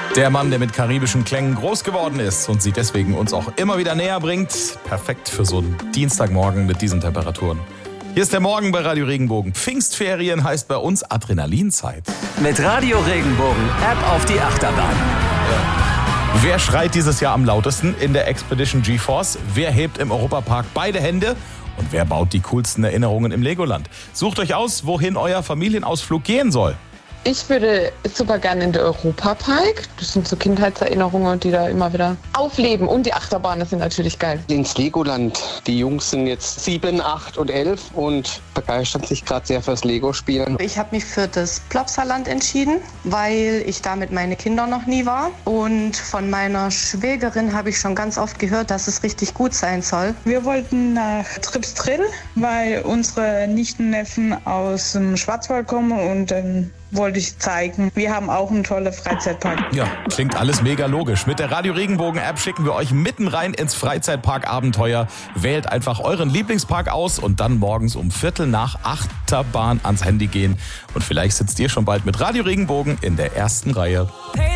Der Mann, der mit karibischen Klängen groß geworden ist und sie deswegen uns auch immer wieder näher bringt. Perfekt für so einen Dienstagmorgen mit diesen Temperaturen. Hier ist der Morgen bei Radio Regenbogen. Pfingstferien heißt bei uns Adrenalinzeit. Mit Radio Regenbogen, App auf die Achterbahn. Wer schreit dieses Jahr am lautesten in der Expedition GeForce? Wer hebt im Europapark beide Hände? Und wer baut die coolsten Erinnerungen im Legoland? Sucht euch aus, wohin euer Familienausflug gehen soll. Ich würde super gerne in den Europapark. Das sind so Kindheitserinnerungen, die da immer wieder aufleben. Und die Achterbahnen sind natürlich geil. Ins Legoland. Die Jungs sind jetzt 7, 8 und 11 und begeistern sich gerade sehr fürs Lego-Spielen. Ich habe mich für das Plopsaland entschieden, weil ich da mit meinen Kindern noch nie war. Und von meiner Schwägerin habe ich schon ganz oft gehört, dass es richtig gut sein soll. Wir wollten nach Tripstrill, weil unsere Nichten, Neffen aus dem Schwarzwald kommen und wollte ich zeigen. Wir haben auch einen tollen Freizeitpark. Ja, klingt alles mega logisch. Mit der Radio Regenbogen App schicken wir euch mitten rein ins Freizeitpark-Abenteuer. Wählt einfach euren Lieblingspark aus und dann morgens um 7:45 Achterbahn ans Handy gehen. Und vielleicht sitzt ihr schon bald mit Radio Regenbogen in der ersten Reihe. Hey.